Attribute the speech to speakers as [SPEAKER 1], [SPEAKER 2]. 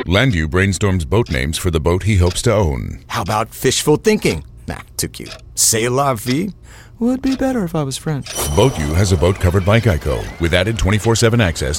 [SPEAKER 1] Landu brainstorms boat names for the boat he hopes to own.
[SPEAKER 2] How about fishful thinking? Nah, too cute. C'est la vie? Would be better if I was French.
[SPEAKER 1] Boat U has a boat covered by Geico with added 24/7 access